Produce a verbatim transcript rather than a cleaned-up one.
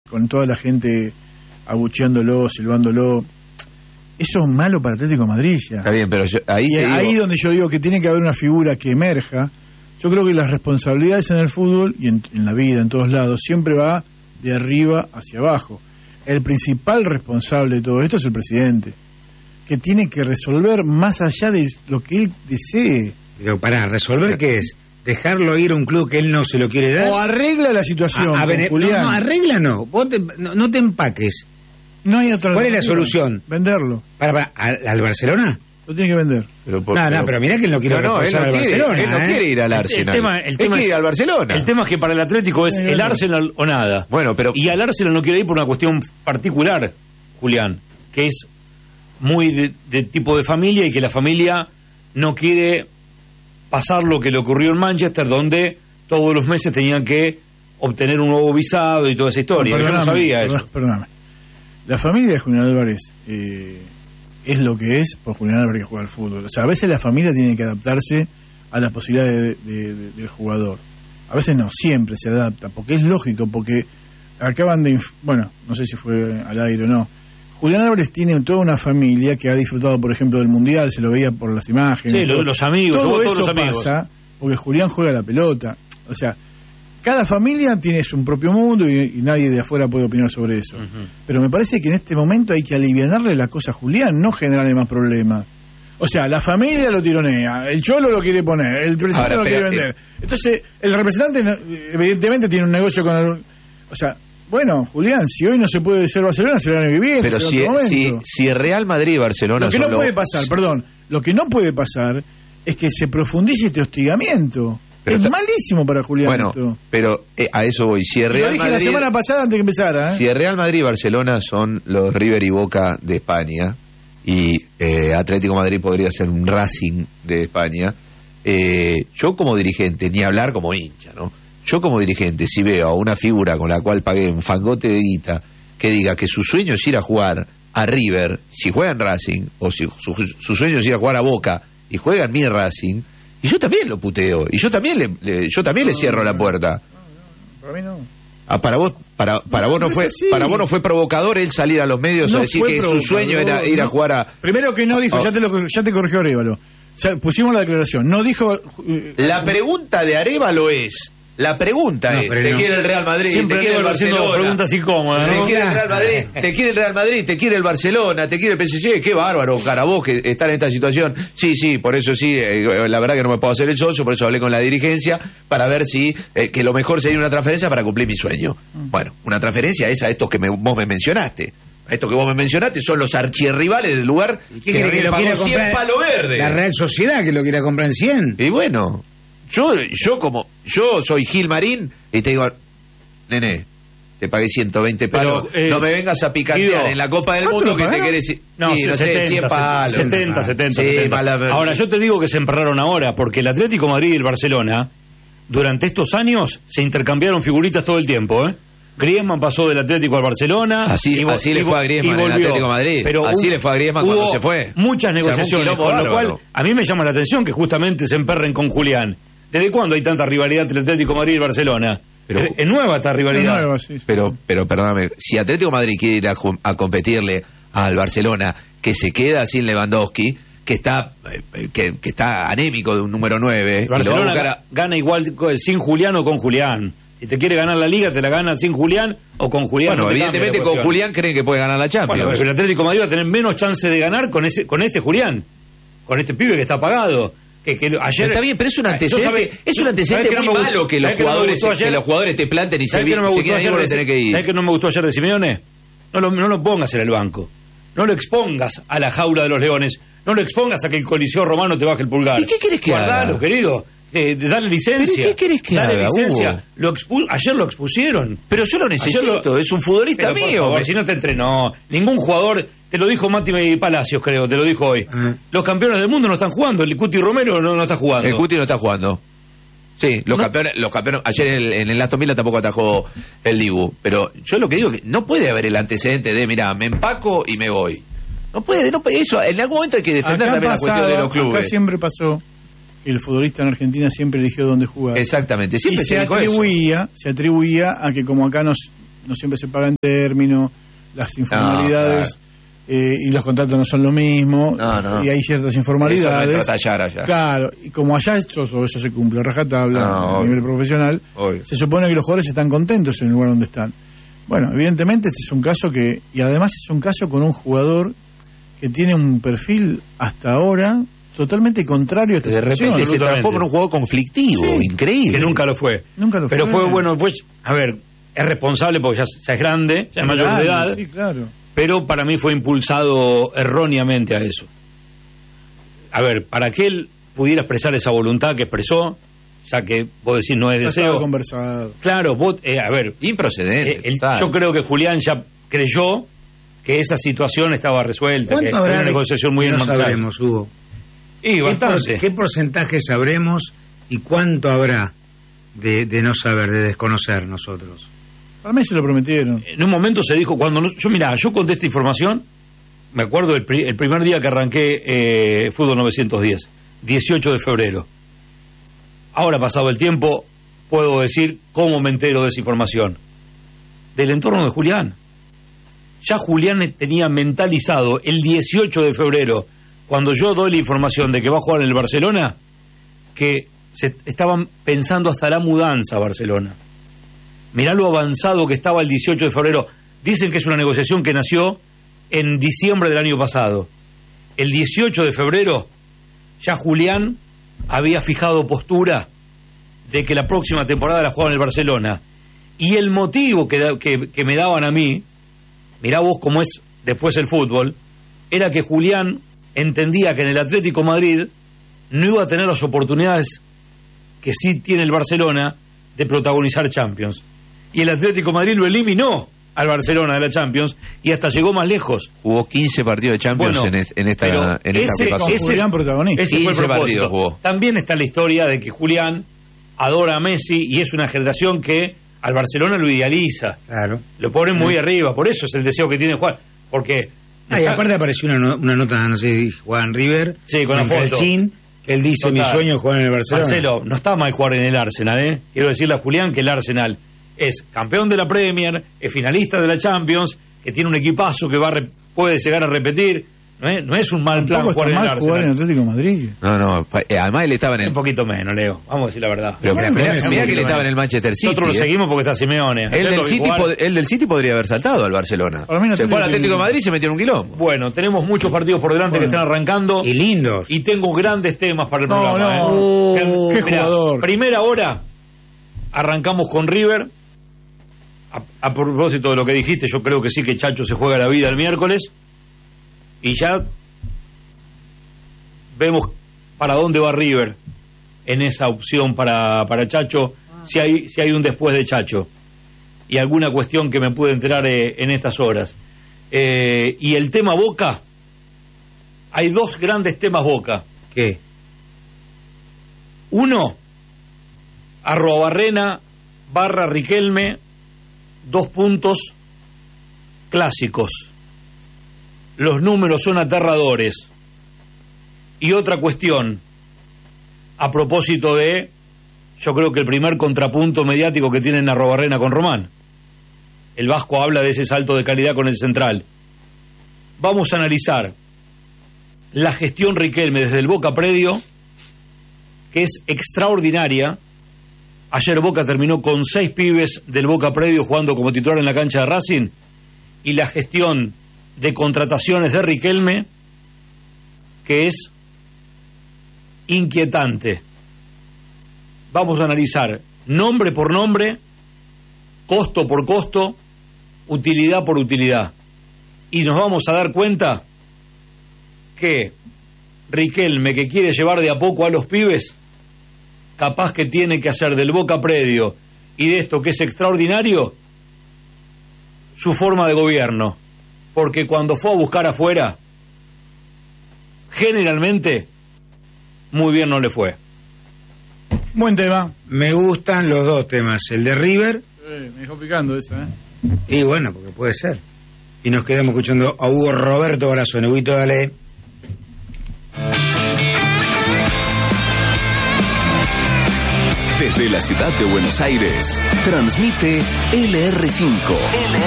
con toda la gente abucheándolo, silbándolo. Eso es malo para Atlético de Madrid ya. Está bien, pero yo, ahí y te ahí digo... donde yo digo que tiene que haber una figura que emerja. Yo creo que las responsabilidades en el fútbol y en, en la vida, en todos lados, siempre va de arriba hacia abajo. El principal responsable de todo esto es el presidente, que tiene que resolver más allá de lo que él desee. Pero para resolver, ¿qué es? ¿Dejarlo ir a un club que él no se lo quiere dar? O arregla la situación, a, a ver, Julián. No, no, arregla no. Vos te, no. No te empaques. No hay otra. ¿Cuál es la solución? Venderlo. ¿Para, para al, al Barcelona? Lo tiene que vender. Pero por, no, pero, no, pero mirá que él no quiere no, no, él no al quiere, Barcelona. Él no ¿eh? quiere ir al Arsenal. El tema, el tema él quiere ir al Barcelona. El tema es que para el Atlético es el Arsenal o nada. Bueno, pero... Y al Arsenal no quiere ir por una cuestión particular, Julián, que es muy de, de tipo de familia y que la familia no quiere pasar lo que le ocurrió en Manchester, donde todos los meses tenían que obtener un nuevo visado y toda esa historia. No, yo no sabía eso. Perdóname. La familia de Julián Álvarez eh, es lo que es por Julián Álvarez que juega al fútbol. O sea, a veces la familia tiene que adaptarse a las posibilidades de, de, de, del jugador. A veces no, siempre se adapta, porque es lógico, porque acaban de... Inf- bueno, no sé si fue al aire o no. Julián Álvarez tiene toda una familia que ha disfrutado, por ejemplo, del Mundial, se lo veía por las imágenes. Sí, lo, los amigos, todo todos eso los amigos. pasa porque Julián juega la pelota. O sea, cada familia tiene su propio mundo y, y nadie de afuera puede opinar sobre eso. Uh-huh. Pero me parece que en este momento hay que alivianarle la cosa a Julián, no generarle más problemas. O sea, la familia lo tironea, el Cholo lo quiere poner, el presidente lo quiere vender. Entonces, el representante evidentemente tiene un negocio con el... O sea, bueno, Julián, si hoy no se puede ser Barcelona, será el año que viene. Pero si, si, si Real Madrid y Barcelona... Lo que no lo... puede pasar, perdón, lo que no puede pasar es que se profundice este hostigamiento. Pero es está... malísimo para Julián bueno, esto. Pero eh, a eso voy. Si Real lo dije Madrid... la semana pasada antes que empezara. ¿eh? Si Real Madrid y Barcelona son los River y Boca de España, y eh, Atlético de Madrid podría ser un Racing de España, eh, yo como dirigente, ni hablar como hincha, ¿no? Yo como dirigente, si veo a una figura con la cual pagué un fangote de guita que diga que su sueño es ir a jugar a River, si juega en Racing, o si su, su sueño es ir a jugar a Boca y juega en mi Racing, y yo también lo puteo, y yo también le, le yo también no, le cierro no, la puerta. No, no, para mí no. Ah, para vos, para, para no, vos no fue, así. para vos no fue provocador él salir a los medios no a decir que su sueño era ir no. a jugar a... Primero que no dijo, oh. ya te lo ya te corrigió Arévalo. O sea, pusimos la declaración, no dijo... Eh, la pregunta de Arévalo es... La pregunta no, es, ¿te no. quiere el Real Madrid? Siempre ¿te quiere el Barcelona? Preguntas incómodas, ¿no? ¿Te quiere el Real Madrid? ¿Te quiere el Real Madrid? ¿Te quiere el Barcelona? ¿Te quiere el P S G? Qué bárbaro, cara, vos que estás en esta situación. Sí, sí, por eso sí, eh, la verdad que no me puedo hacer el socio, por eso hablé con la dirigencia, para ver si, eh, que lo mejor sería una transferencia para cumplir mi sueño. Bueno, una transferencia es a estos que me, vos me mencionaste. Esto que vos me mencionaste son los archirrivales del lugar que, que, que lo pagó quiere cien comprar, palo verde. La Real Sociedad que lo quiere comprar en cien. Y bueno... Yo, yo como, yo soy Gil Marín y te digo, nene, te pagué ciento veinte palos, pero, eh, no me vengas a picantear digo, en la Copa del Mundo que te querés... No, sí, no setenta, sé, cien palos. setenta, setenta, sí, setenta. Mala... Ahora, yo te digo que se emperraron ahora, porque el Atlético de Madrid y el Barcelona, durante estos años, se intercambiaron figuritas todo el tiempo, ¿eh? Griezmann pasó del Atlético al Barcelona. Así, y, así y, le fue a Griezmann en el Atlético de Madrid. Pero así hubo, le fue a Griezmann cuando se fue. Muchas negociaciones, con bárbaro. Lo cual a mí me llama la atención que justamente se emperren con Julián. ¿Desde cuándo hay tanta rivalidad entre Atlético de Madrid y Barcelona? Pero, es, es nueva esta rivalidad. Es nueva, sí, sí. Pero, pero perdóname, si Atlético de Madrid quiere ir a, a competirle al Barcelona, que se queda sin Lewandowski, que está que, que está anémico de un número nueve. El Barcelona a... gana igual sin Julián o con Julián. Si te quiere ganar la Liga, te la gana sin Julián o con Julián. Bueno, no evidentemente con Julián creen que puede ganar la Champions. Bueno, el Atlético de Madrid va a tener menos chance de ganar con ese con este Julián, con este pibe que está pagado. Que, que ayer, está bien, pero es un antecedente, sabés, es un antecedente muy no malo que los jugadores que, que los jugadores te planten y se, vi, no se quieran ir porque tenés que ir. ¿Sabes qué no me gustó ayer de Simeone? No lo, no lo pongas en el banco. No lo expongas a la jaula de los leones. No lo expongas a que el Coliseo Romano te baje el pulgar. ¿Y qué querés que Guardalo, haga? querido. Eh, dale licencia. ¿Pero qué querés que dale haga, licencia. Lo expu- ayer lo expusieron. Pero yo lo necesito, lo... es un futbolista pero, mío. Por favor, si no te entrenó, ningún jugador, te lo dijo Mati Palacios, creo, te lo dijo hoy. Uh-huh. Los campeones del mundo no están jugando, el Cuti Romero no, no está jugando. El Cuti no está jugando. Sí, los no. campeones, los campeones, ayer en el, en el Aston Villa tampoco atajó el Dibu, pero yo lo que digo es que no puede haber el antecedente de, mira, me empaco y me voy. No puede, no puede, eso, en algún momento hay que defender acá también pasaba, la cuestión de los clubes. Acá siempre pasó que el futbolista en Argentina siempre eligió dónde jugar. Exactamente, siempre y se, se atribuía, eso. se atribuía a que como acá nos no siempre se paga en término, las informalidades... No, claro. Eh, y los contratos no son lo mismo, no, no. y hay ciertas informalidades. Eso no es tratallar allá. Claro, y como allá esto, todo eso se cumple a rajatabla No, a nivel profesional, obvio. se supone que los jugadores están contentos en el lugar donde están. Bueno, evidentemente este es un caso que, y además es un caso con un jugador que tiene un perfil hasta ahora totalmente contrario a esta De repente situación. se transforma en un juego conflictivo, Sí. increíble. Que nunca lo fue. Nunca lo Pero fue. fue bueno, pues, a ver, es responsable porque ya, ya es grande, ya es mayor de edad, Sí, claro. pero para mí fue impulsado erróneamente a eso. A ver, para que él pudiera expresar esa voluntad que expresó, ya que vos decís no es Ya estaba deseo. conversado. Claro, vos, eh, a ver, Improcedente. eh, el- total. yo creo que Julián ya creyó que esa situación estaba resuelta, que ¿Cuánto era habrá una de- negociación muy que no enmarcada. sabremos, Hugo? Y ¿Qué, bastante. por- ¿Qué porcentaje sabremos y cuánto habrá de, de no saber, de desconocer nosotros? Para mí se lo prometieron. En un momento se dijo, cuando no- yo mirá, yo conté esta información, me acuerdo el, pri- el primer día que arranqué eh, Fútbol novecientos diez, dieciocho de febrero. Ahora, pasado el tiempo, puedo decir cómo me entero de esa información. Del entorno de Julián. Ya Julián tenía mentalizado el dieciocho de febrero, cuando yo doy la información de que va a jugar en el Barcelona, que se estaban pensando hasta la mudanza a Barcelona. Mirá lo avanzado que estaba el dieciocho de febrero. Dicen que es una negociación que nació en diciembre del año pasado. El dieciocho de febrero ya Julián había fijado postura de que la próxima temporada la jugaba en el Barcelona. Y el motivo que, da- que, que me daban a mí, mirá vos cómo es después el fútbol, era que Julián entendía que en el Atlético Madrid no iba a tener las oportunidades que sí tiene el Barcelona de protagonizar Champions. Y el Atlético Madrid lo eliminó al Barcelona de la Champions y hasta llegó más lejos. Jugó quince partidos de Champions Bueno, en, es- en esta, pero en esta ese- ocupación. Con Julián protagonista. Ese fue el quince propósito. partidos jugó. También está la historia de que Julián adora a Messi y es una generación que al Barcelona lo idealiza, Claro. lo pone muy arriba, por eso es el deseo que tiene Juan, porque Ah, y aparte apareció una, no- una nota, no sé, si Juan River, Sí, con la en foto. Calchín, que él dice, mi Total. sueño es jugar en el Barcelona. Marcelo, no está mal jugar en el Arsenal, ¿eh? Quiero decirle a Julián que el Arsenal es campeón de la Premier, es finalista de la Champions, que tiene un equipazo que va a re- puede llegar a repetir. No es, no es un mal plan Tampoco jugar está en el mal Arsenal. jugar en Atlético de Madrid. No, no, fa- eh, además él estaba en el... Un poquito menos, Leo. Vamos a decir la verdad. Pero Bueno, mirá, bueno, mirá un que él poquito estaba en menos. el Manchester City. Nosotros lo ¿eh? seguimos porque está Simeone. El Atlético del, que City jugar- pod- el del City podría haber saltado al Barcelona. Para mí no Se tiene fue al que- Atlético de Madrid y se metió en un quilombo. Bueno, tenemos muchos partidos por delante Bueno. que están arrancando Y lindos. y tengo grandes temas para el No, programa. no. ¿eh? Oh, qué Mirá, jugador. Primera hora, arrancamos con River. A, a propósito de lo que dijiste, yo creo que sí que Chacho se juega la vida el miércoles. Y ya vemos para dónde va River en esa opción para, para Chacho, si hay, si hay un después de Chacho. Y alguna cuestión que me pude enterar eh, en estas horas. Eh, y el tema Boca, hay dos grandes temas Boca. ¿Qué? Uno, Arrobarrena barra Riquelme, dos puntos clásicos. Los números son aterradores. Y otra cuestión, a propósito de, yo creo que el primer contrapunto mediático que tienen Arrobarrena con Román. El Vasco habla de ese salto de calidad con el central. Vamos a analizar la gestión Riquelme desde el Boca Predio, que es extraordinaria. Ayer Boca terminó con seis pibes del Boca Predio jugando como titular en la cancha de Racing, y la gestión de contrataciones de Riquelme, que es inquietante. Vamos a analizar nombre por nombre, costo por costo, utilidad por utilidad, y nos vamos a dar cuenta que Riquelme, que quiere llevar de a poco a los pibes, capaz que tiene que hacer del Boca Predio y de esto que es extraordinario su forma de gobierno, porque cuando fue a buscar afuera, generalmente muy bien no le fue. Buen tema. Me gustan los dos temas, el de River, Eh, me dejó picando esa, ¿eh? y bueno, porque puede ser. Y nos quedamos escuchando a Hugo Roberto Balazo. Huguito, dale. Desde la ciudad de Buenos Aires, transmite L R cinco.